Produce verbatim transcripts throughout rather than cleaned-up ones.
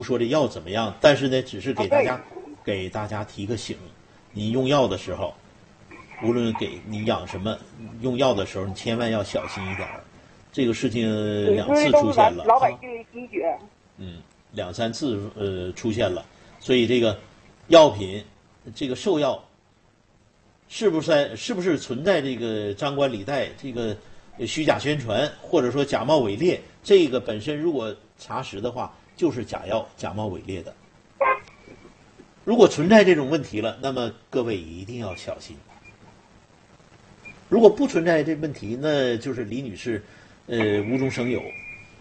说这药怎么样，但是呢，只是给大家给大家提个醒，你用药的时候，无论给你养什么，用药的时候你千万要小心一点。这个事情两次出现了， 老百姓的心血。 嗯，两三次呃出现了，所以这个药品，这个兽药，是不是在是不是存在这个张冠李戴、这个虚假宣传，或者说假冒伪劣？这个本身如果查实的话，就是假药、假冒伪劣的。如果存在这种问题了，那么各位一定要小心。如果不存在这问题，那就是李女士，呃，无中生有。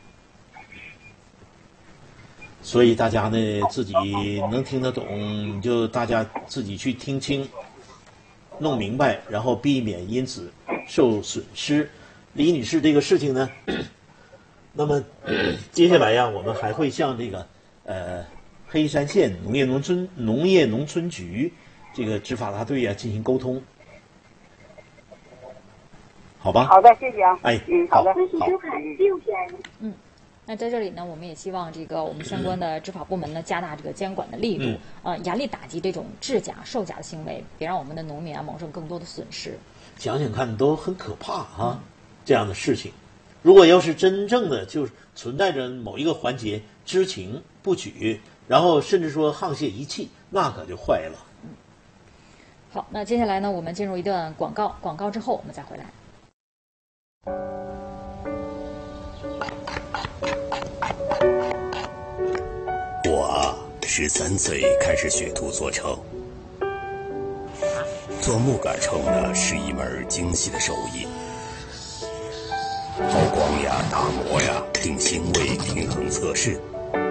所以大家呢，自己能听得懂，就大家自己去听清、弄明白，然后避免因此受损失。李女士这个事情呢，那么接下来呀，我们还会向这个呃黑山县农业农村农业农村局这个执法大队啊进行沟通，好吧？ 好的，谢谢啊。 哎， 嗯，好的， 好，好。 嗯。那在这里呢，我们也希望这个我们相关的执法部门呢加大这个监管的力度， 嗯、 呃，严厉打击这种制假、售假的行为，别让我们的农民啊蒙受更多的损失。 想想看，都很可怕啊，嗯、这样的事情。如果要是真正的就是存在着某一个环节知情不举，然后甚至说沆瀣一气，那可就坏了。 嗯。好，那接下来呢，我们进入一段广告，广告之后我们再回来。 我啊，十三岁开始学徒做秤。做木杆秤呢，是一门精细的手艺。抛光呀，打磨呀，定星位，平衡测试。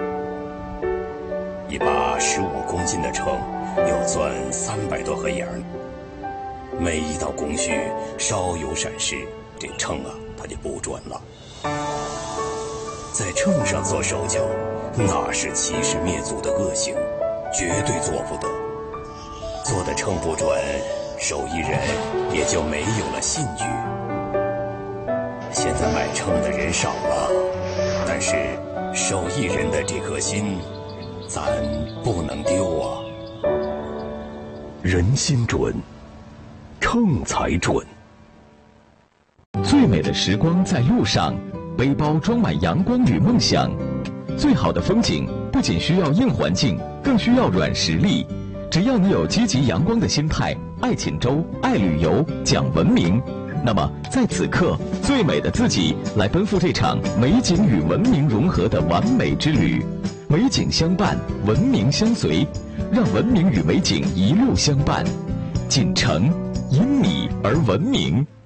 一把十五公斤的秤要钻三百多个眼儿，每一道工序稍有闪失，这秤啊，它就不准了。在秤上做手脚，那是欺师灭祖的恶行，绝对做不得。做的秤不准，手艺人也就没有了信誉。现在买秤的人少了，但是手艺人的这颗心，咱不能丢啊。 人心准，秤才准。最美的时光在路上，背包装满阳光与梦想。最好的风景不仅需要硬环境，更需要软实力。只要你有积极阳光的心态，爱锦州，爱旅游，讲文明，那么在此刻，最美的自己来奔赴这场美景与文明融合的完美之旅。美景相伴，文明相随，让文明与美景一路相伴。锦城因你而文明。